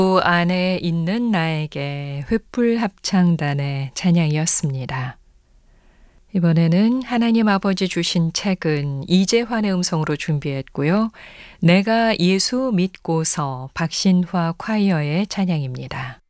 주 안에 있는 나에게 횃불 합창단의 찬양이었습니다. 이번에는 하나님 아버지 주신 책은 이재환의 음성으로 준비했고요. 내가 예수 믿고서 박신화 콰이어의 찬양입니다.